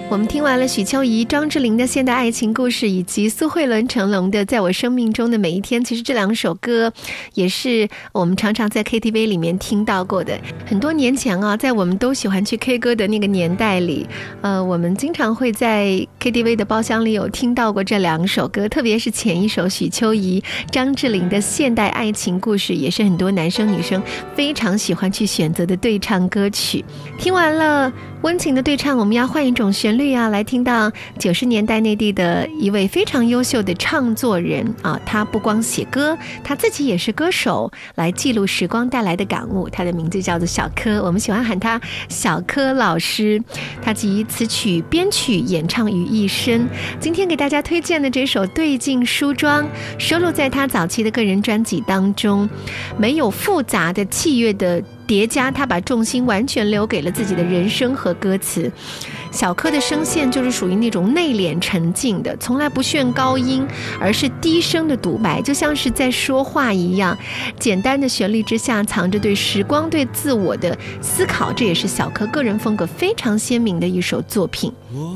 我们听完了许秋怡、张智霖的现代爱情故事，以及苏慧伦、成龙的在我生命中的每一天。其实这两首歌也是我们常常在 KTV 里面听到过的。很多年前啊，在我们都喜欢去 K 歌的那个年代里，我们经常会在 KTV 的包厢里有听到过这两首歌，特别是前一首许秋怡、张智霖的现代爱情故事，也是很多男生女生非常喜欢去选择的对唱歌曲。听完了温情的对唱，我们要换一种旋律啊，来听到90年代内地的一位非常优秀的唱作人啊，他不光写歌，他自己也是歌手，来记录时光带来的感悟。他的名字叫做小柯，我们喜欢喊他小柯老师。他集词曲、编曲、演唱于一身。今天给大家推荐的这首《对镜梳妆》，收录在他早期的个人专辑当中，没有复杂的器乐的叠加，他把重心完全留给了自己的人声和歌词。小柯的声线就是属于那种内敛沉静的，从来不炫高音，而是低声的独白，就像是在说话一样。简单的旋律之下藏着对时光、对自我的思考，这也是小柯个人风格非常鲜明的一首作品。 我